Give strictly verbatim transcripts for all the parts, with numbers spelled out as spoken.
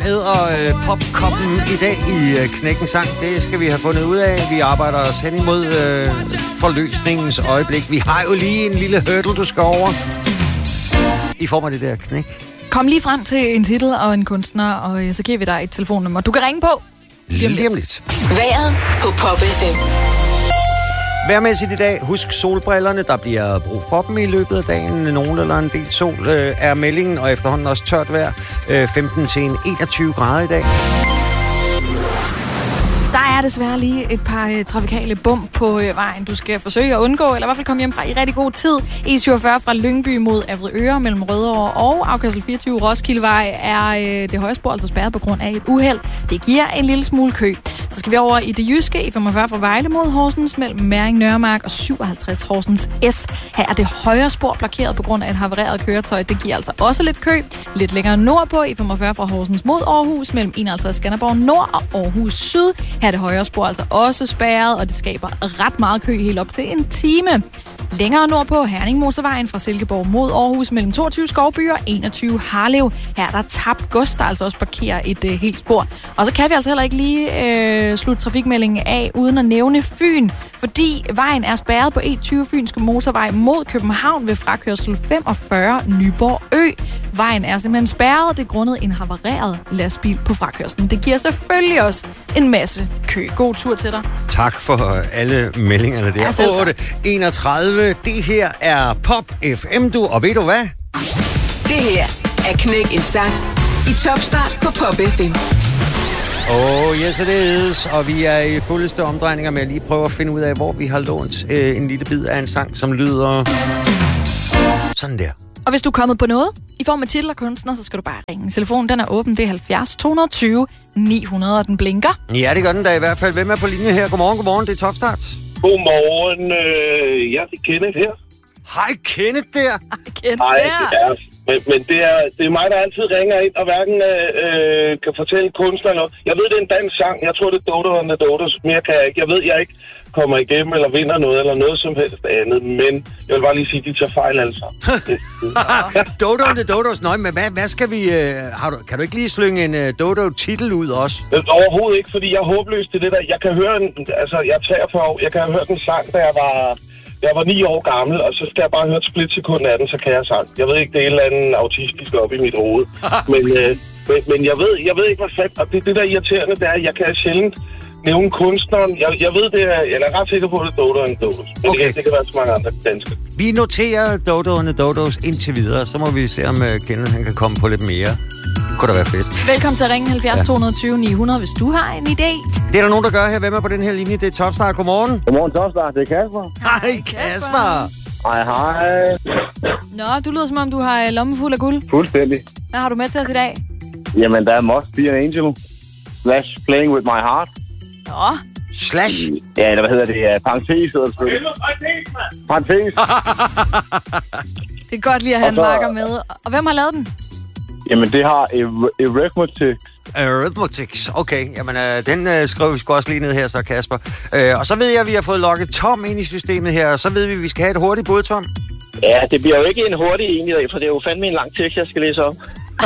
æder øh, popkoppen i dag i øh, Knækken Sang? Det skal vi have fundet ud af. Vi arbejder os hen imod øh, forløsningens øjeblik. Vi har jo lige en lille hurdle, du skal over. I form af det der knæk. Kom lige frem til en titel og en kunstner, og øh, så giver vi dig et telefonnummer. Du kan ringe på. Lige om lidt. Vejret på Pop F M. Vejrmæssigt i dag, husk solbrillerne, der bliver brug for dem i løbet af dagen. Nogen eller en del sol øh, er meldingen, og efterhånden også tørt vejr. Øh, femten til enogtyve grader i dag. Der er desværre lige et par øh, trafikale bump på øh, vejen, du skal forsøge at undgå, eller i hvert fald komme hjem fra i rigtig god tid. E syvogfyrre fra Lyngby mod Avedøre mellem Rødovre og afkørsel fireogtyve Roskildevej er øh, det høje spor altså spærret på grund af et uheld. Det giver en lille smule kø. Så skal vi over i det jyske, E femogfyrre fra Vejle mod Horsens mellem Mæring Nørremark og syvoghalvtreds Horsens S. Her er det højre spor blokeret på grund af et havareret køretøj. Det giver altså også lidt kø. Lidt længere nordpå, E femogfyrre fra Horsens mod Aarhus mellem enoghalvtreds Skanderborg Nord og Aarhus Syd. Her er det højre spor altså også spærret, og det skaber ret meget kø helt op til en time. Længere nordpå, Herning Motorvejen fra Silkeborg mod Aarhus mellem toogtyve Skovby og enogtyve Harlev. Her er der tabt gods, der altså også parkerer et øh, helt spor. Og så kan vi altså heller ikke lige øh, slutte trafikmeldingen af uden at nævne Fyn, fordi vejen er spærret på E tyve Fynske Motorvej mod København ved frakørsel femogfyrre Nyborg Ø. Vejen er simpelthen spærret, det er grundet en havareret lastbil på frakørslen. Det giver selvfølgelig også en masse kø. God tur til dig. Tak for alle meldingerne der. Ja, otte enogtredive. Det her er Pop F M, du. Og ved du hvad? Det her er Knæk en Sang i Topstart på Pop F M. Oh, yes it is. Og vi er i fuldeste omdrejninger med at lige prøve at finde ud af, hvor vi har lånt øh, en lille bid af en sang, som lyder sådan der. Og hvis du er kommet på noget i form af titel og kunstner, så skal du bare ringe. Telefonen den er åben, det er halvfjerds to tyve ni hundrede, og den blinker. Ja, det gør den da i hvert fald. Hvem er på linje her? Godmorgen, godmorgen. Det er Topstart. Godmorgen. Øh, jeg er Kenneth her. Hej, Kenneth der. Kenneth Hej, der. det er, men, men det, er, det er mig, der altid ringer ind og hverken øh, kan fortælle kunstneren noget. Jeg ved, det er en dansk sang. Jeg tror, det er Dodo and the Dodos. Mere kan jeg ikke. Jeg ved, jeg ikke kommer igennem eller vinder noget eller noget som helst andet. Men jeg vil bare lige sige, at de tager fejl alle sammen. Dodo and the Dodos. Nøj, men hvad, hvad skal vi... Øh, har du, kan du ikke lige slynge en uh, Dodo-titel ud også? Overhovedet ikke, fordi jeg er håbløs til det der. Jeg kan høre en... Altså, jeg er treogfyrre år. Jeg kan have hørt en sang, da jeg var... Jeg var ni år gammel, og så skal jeg bare høre et splitsekund af den, så kan jeg sang. Jeg ved ikke, det er et eller andet autistisk op i mit hoved. men, øh, men, men jeg ved, jeg ved ikke, hvad fat. Og det, det der irriterende, det er, at jeg kan sjældent nævne kunstneren. Jeg, jeg ved, det er... Jeg er ret sikker på, at det er Dodo and the Dodos. Men okay. det, det kan være så mange andre danske. Vi noterer Dodo and the Dodos indtil videre. Så må vi se, om uh, Kenneth han kan komme på lidt mere. Kunne da være fedt. Velkommen til at ringe halvfjerds to tyve ni hundrede, hvis du har en idé. Det er der nogen, der gør her. Hvem er på den her linje? Det er Topstart. Godmorgen. Godmorgen, Topstart. Det er Kasper. Hej, Kasper. Hej, hej. Nå, du lyder som om, du har lommen fuld af guld. Fuldstændig. Hvad har du med til os i dag? Jamen, der er Must Be an Angel. Slash Playing With My Heart. Nå. Slash? Ja, eller hvad hedder det? Parentes hedder det selvfølgelig. Parentes. Det er godt lige at have en så... marker med. Og hvem har lavet den? Jamen, det har Eurythmics. Eurythmics. Okay, jamen øh, den øh, skriver vi sgu også lige ned her, så Kasper. Øh, og så ved jeg, at vi har fået logget Tom ind i systemet her, og så ved vi, at vi skal have et hurtigt bud, Tom. Ja, det bliver jo ikke en hurtig en i dag, for det er jo fandme en lang tekst, jeg skal læse op.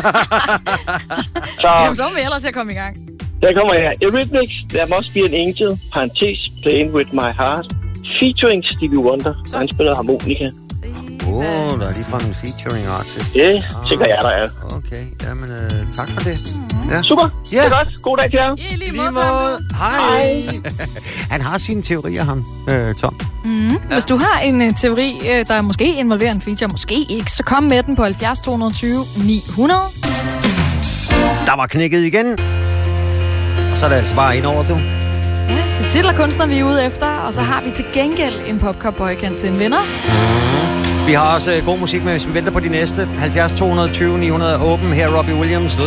så... Jamen, så må vi ellers til at komme i gang. Der kommer her. Eurythmics, There Must Be an Angel, parentes, Playing With My Heart, featuring Stevie Wonder, så han spiller harmonika. Åh, oh, der er ligefrem en featuring artist. Ja, tænker jeg, der er. Okay, jamen øh, tak for det. Ja. Super, ja. Det er godt. God dag til jer. Ja, lige måde. måde. Hej. Han har sine teorier, ham, øh, Tom. Mm. Ja. Hvis du har en uh, teori, uh, der måske involverer en feature, måske ikke, så kom med den på halvfjerds to tyve ni hundrede. Der var knækket igen. Og så er det altså bare ind over, du. Ja, det er titel og kunstner, vi er ude efter, og så har vi til gengæld en popcup-højkant til en vinder. Mm. Vi har også uh, god musik med, hvis vi venter på de næste. halvfjerds to tyve ni hundrede åben her, Robbie Williams.